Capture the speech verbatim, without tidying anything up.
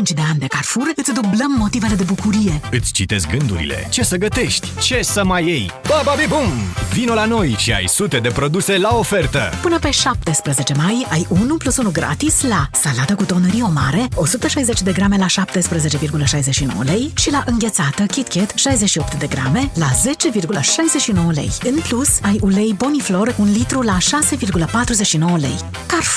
cinci de ani de Carrefour, îți dublăm motivele de bucurie. Îți citesc gândurile. Ce să gătești? Ce să mai iei? Bababi bum! Vino la noi și ai sute de produse la ofertă. Până pe șaptesprezece mai ai unu plus unu gratis la salată cu tonărie mare, o sută șaizeci de grame la șaptesprezece virgulă șaizeci și nouă lei și la înghețată KitKat șaizeci și opt de grame la zece virgulă șaizeci și nouă lei. În plus, ai ulei Boniflor un litru la șase virgulă patruzeci și nouă lei. Carrefour.